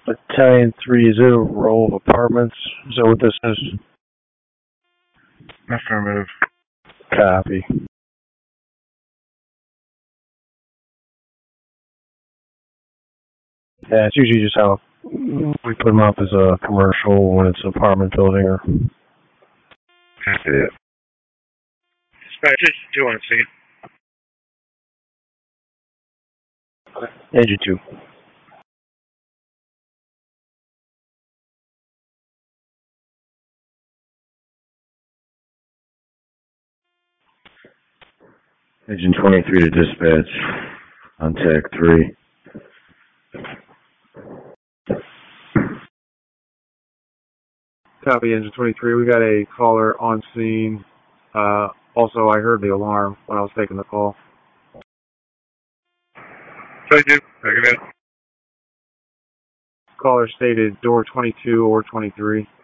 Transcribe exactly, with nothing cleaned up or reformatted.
Battalion three, is it a row of apartments? Is that what this is? Affirmative. Copy. Yeah, it's usually just how we put them up as a commercial when it's an apartment building or. Yeah. Dispatch two on scene. Engine two. Engine twenty-three to dispatch on tag three. Copy, Engine twenty-three. We got a caller on scene. Uh, also, I heard the alarm when I was taking the call. twenty-two, back it in. Caller stated door twenty-two or twenty-three.